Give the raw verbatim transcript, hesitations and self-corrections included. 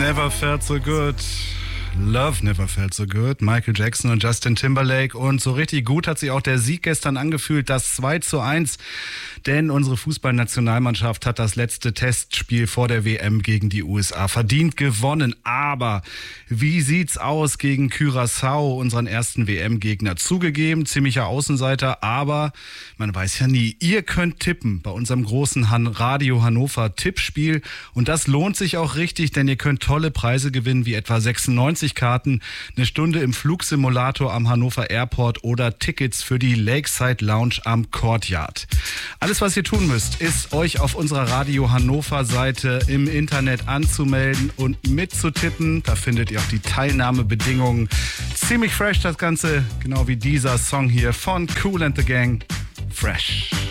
Never felt so good. Love Never Felt So Good, Michael Jackson und Justin Timberlake. Und so richtig gut hat sich auch der Sieg gestern angefühlt, das zwei zu eins. Denn unsere Fußballnationalmannschaft hat das letzte Testspiel vor der W M gegen die U S A verdient gewonnen. Aber wie sieht's aus gegen Curaçao, unseren ersten W M-Gegner? Zugegeben, ziemlicher Außenseiter, aber man weiß ja nie. Ihr könnt tippen bei unserem großen Han- Radio Hannover Tippspiel. Und das lohnt sich auch richtig, denn ihr könnt tolle Preise gewinnen, wie etwa sechsundneunzig Karten, eine Stunde im Flugsimulator am Hannover Airport oder Tickets für die Lakeside Lounge am Courtyard. Alles, was ihr tun müsst, ist euch auf unserer Radio Hannover Seite im Internet anzumelden und mitzutippen. Da findet ihr auch die Teilnahmebedingungen. Ziemlich fresh das Ganze, genau wie dieser Song hier von Kool and the Gang. Fresh.